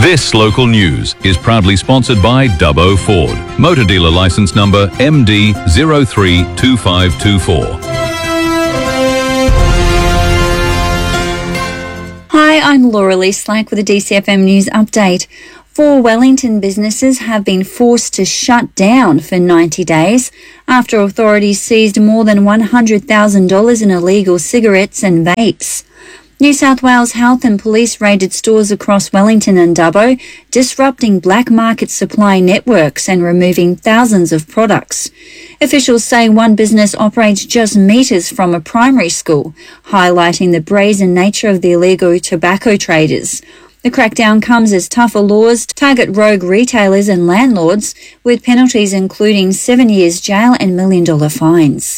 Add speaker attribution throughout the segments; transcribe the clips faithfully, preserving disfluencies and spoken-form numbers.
Speaker 1: This local news is proudly sponsored by Dubbo Ford. Motor dealer license number M D zero three two five two four.
Speaker 2: Hi, I'm Laura Lee Slack with a D C F M News update. Four Wellington businesses have been forced to shut down for ninety days after authorities seized more than one hundred thousand dollars in illegal cigarettes and vapes. New South Wales Health and Police raided stores across Wellington and Dubbo, disrupting black market supply networks and removing thousands of products. Officials say one business operates just metres from a primary school, highlighting the brazen nature of the illegal tobacco traders. The crackdown comes as tougher laws target rogue retailers and landlords, with penalties including seven years jail and million-dollar fines.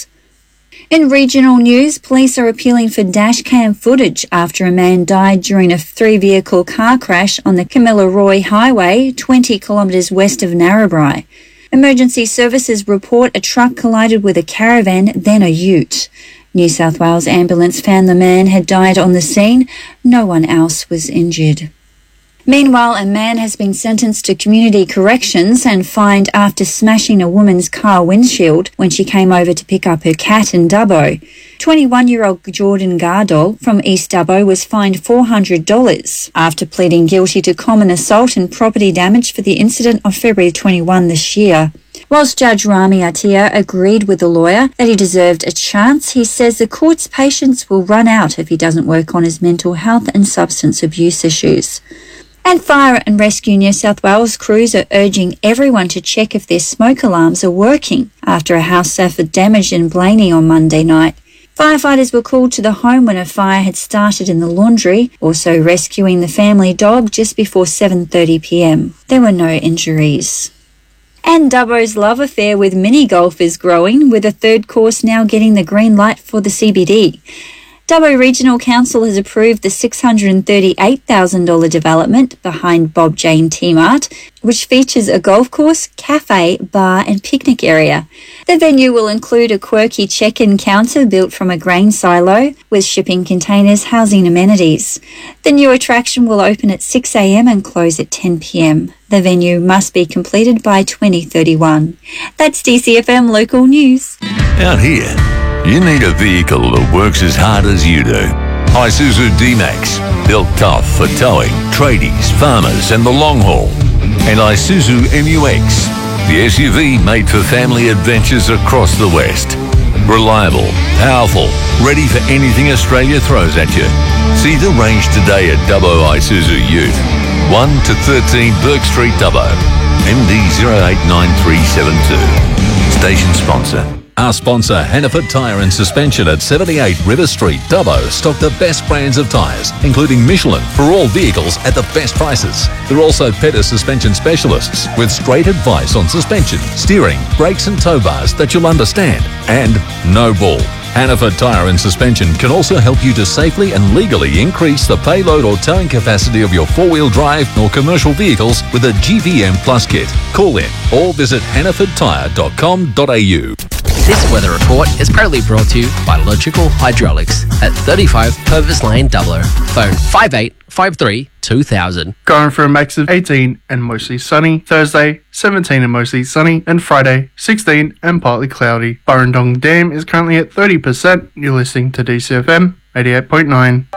Speaker 2: In regional news, police are appealing for dashcam footage after a man died during a three-vehicle car crash on the Camilla-Roy Highway, twenty kilometres west of Narrabri. Emergency services report a truck collided with a caravan, then a ute. New South Wales Ambulance found the man had died on the scene. No one else was injured. Meanwhile, a man has been sentenced to community corrections and fined after smashing a woman's car windshield when she came over to pick up her cat in Dubbo. twenty-one-year-old Jordan Gardol from East Dubbo was fined four hundred dollars after pleading guilty to common assault and property damage for the incident of February twenty-first this year. Whilst Judge Rami Atia agreed with the lawyer that he deserved a chance, he says the court's patience will run out if he doesn't work on his mental health and substance abuse issues. And Fire and Rescue New South Wales crews are urging everyone to check if their smoke alarms are working after a house suffered damage in Blaney on Monday night. Firefighters were called to the home when a fire had started in the laundry, also rescuing the family dog just before seven thirty p m. There were no injuries. And Dubbo's love affair with mini golf is growing, with a third course now getting the green light for the C B D. Dubbo Regional Council has approved the six hundred thirty-eight thousand dollars development behind Bob Jane T-Mart, which features a golf course, cafe, bar and picnic area. The venue will include a quirky check-in counter built from a grain silo with shipping containers housing amenities. The new attraction will open at six a m and close at ten p m. The venue must be completed by twenty thirty-one. That's D C F M Local News.
Speaker 3: Out here, you need a vehicle that works as hard as you do. Isuzu D-Max, built tough for towing, tradies, farmers and the long haul. And Isuzu M U X, the S U V made for family adventures across the West. Reliable, powerful, ready for anything Australia throws at you. See the range today at Dubbo Isuzu Ute, one to thirteen Burke Street, Dubbo, M D zero eight nine three seven two. Station sponsor.
Speaker 1: Our sponsor, Hannaford Tyre and Suspension at seventy-eight River Street, Dubbo, stock the best brands of tyres, including Michelin, for all vehicles at the best prices. They're also Petter suspension specialists with straight advice on suspension, steering, brakes and tow bars that you'll understand. And no bull. Hannaford Tyre and Suspension can also help you to safely and legally increase the payload or towing capacity of your four-wheel drive or commercial vehicles with a G V M Plus kit. Call in or visit hannaford tyre dot com dot a u.
Speaker 4: This weather report is proudly brought to you by Logical Hydraulics at thirty-five Purvis Lane, Dubbo. Phone five eight five three two thousand.
Speaker 5: Going for a max of eighteen and mostly sunny. Thursday, seventeen and mostly sunny. And Friday, sixteen and partly cloudy. Burrendong Dam is currently at thirty percent. You're listening to D C F M eighty-eight point nine.